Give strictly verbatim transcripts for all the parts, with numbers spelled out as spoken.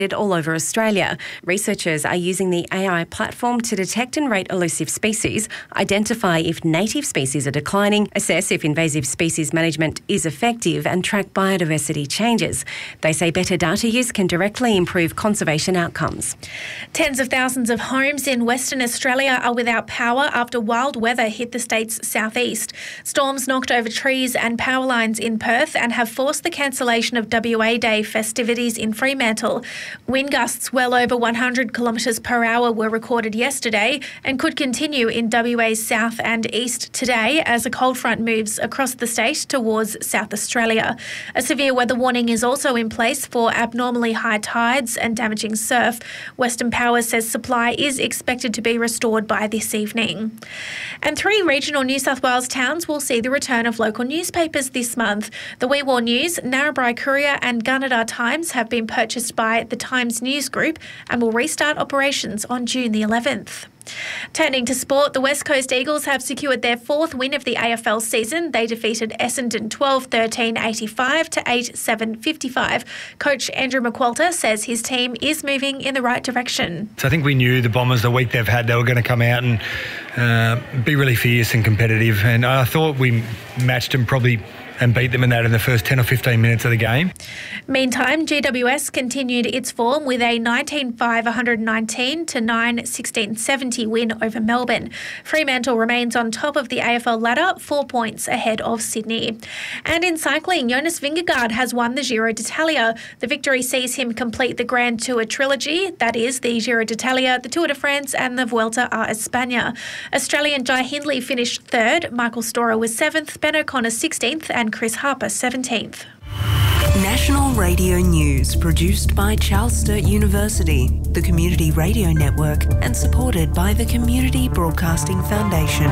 all over Australia. Researchers are using the A I platform to detect and rate elusive species, identify if native species are declining, assess if invasive species management is effective, and track biodiversity changes. They say better data use can directly improve conservation outcomes. Tens of thousands of homes in Western Australia are without power after wild weather hit the state's southeast. Storms knocked over trees and power lines in Perth and have forced the cancellation of W A Day festivities in Fremantle. Wind gusts well over one hundred kilometres per hour were recorded yesterday and could continue in W A's south and east today as a cold front moves across the state towards South Australia. A severe weather warning is also in place for abnormally high tides and damaging surf. Western Power says supply is expected to be restored by this evening. And three regional New South Wales towns will see the return of local newspapers this month. The Wee Waa News, Narrabri Courier and Gunnedah Times have been purchased by the Times News Group and will restart operations on June the eleventh. Turning to sport, the West Coast Eagles have secured their fourth win of the A F L season. They defeated Essendon twelve thirteen eighty-five to eight seven fifty-five. Coach Andrew McQualter says his team is moving in the right direction. So I think we knew the Bombers, the week they've had, they were going to come out and uh, be really fierce and competitive. And I thought we matched them probably and beat them in that in the first ten or fifteen minutes of the game. Meantime, G W S continued its form with a nineteen five one nineteen to nine sixteen seventy win over Melbourne. Fremantle remains on top of the A F L ladder, four points ahead of Sydney. And in cycling, Jonas Vingegaard has won the Giro d'Italia. The victory sees him complete the Grand Tour trilogy, that is the Giro d'Italia, the Tour de France and the Vuelta a España. Australian Jai Hindley finished third, Michael Storer was seventh, Ben O'Connor sixteenth and Chris Harper seventeenth. National Radio News, produced by Charles Sturt University, the Community Radio Network, and supported by the Community Broadcasting Foundation.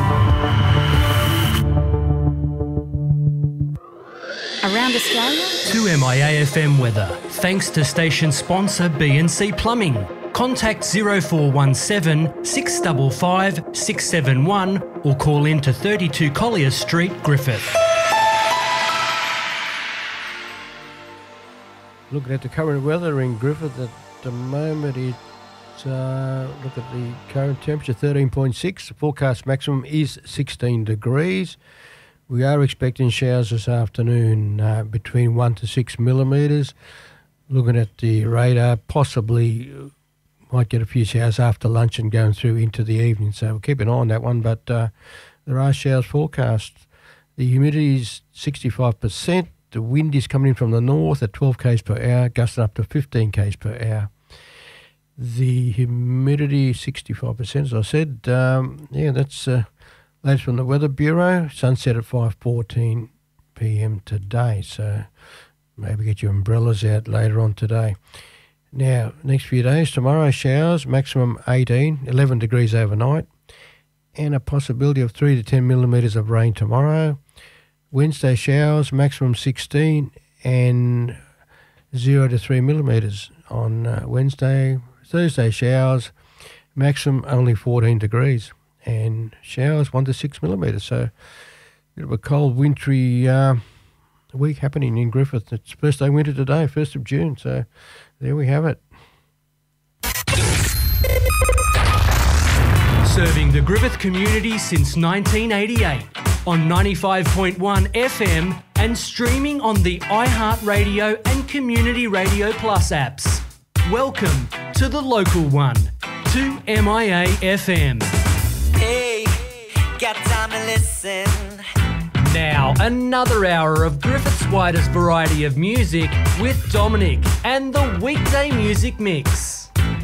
Around Australia? To M I A F M weather, thanks to station sponsor B and C Plumbing. Contact zero four one seven, six five five, six seven one or call in to thirty-two Collier Street, Griffith. Looking at the current weather in Griffith at the moment, it's, uh, look at the current temperature, thirteen point six. The forecast maximum is sixteen degrees. We are expecting showers this afternoon uh, between one to six millimetres. Looking at the radar, possibly might get a few showers after lunch and going through into the evening. So we'll keep an eye on that one, but uh, there are showers forecast. The humidity is sixty-five percent. The wind is coming in from the north at twelve k's per hour, gusting up to fifteen k's per hour. The humidity sixty-five percent, as I said. Um, yeah, that's uh, latest from the Weather Bureau. Sunset at five fourteen p.m. today, so maybe get your umbrellas out later on today. Now, next few days, tomorrow showers, maximum eighteen, eleven degrees overnight, and a possibility of three to ten millimetres of rain tomorrow. Wednesday showers, maximum sixteen and zero to three millimetres on uh, Wednesday. Thursday showers, maximum only fourteen degrees and showers one to six millimetres. So a bit of a cold, wintry uh, week happening in Griffith. It's first day winter today, first of June. So there we have it. Serving the Griffith community since nineteen eighty-eight. On ninety-five point one F M and streaming on the iHeartRadio and Community Radio Plus apps. Welcome to the local one, to M I A F M. Hey, got time to listen. Now, another hour of Griffith's widest variety of music with Dominic and the Weekday Music Mix.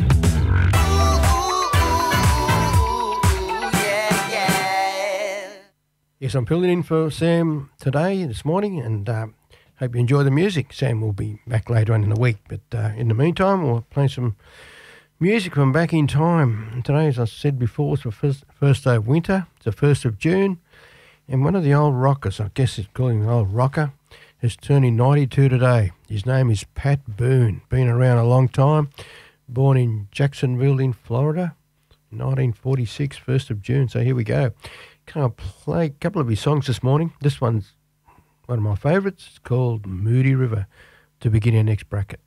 Yes, I'm filling in for Sam today, this morning, and uh, hope you enjoy the music. Sam will be back later on in the week, but uh, in the meantime, we'll play some music from back in time. And today, as I said before, it's the first, first day of winter. It's the first of June, and one of the old rockers, I guess it's calling an old rocker, is turning ninety-two today. His name is Pat Boone, been around a long time, born in Jacksonville in Florida, nineteen forty-six, first of June. So here we go. Can I play a couple of his songs this morning? This one's one of my favourites. It's called Moody River to begin our next bracket.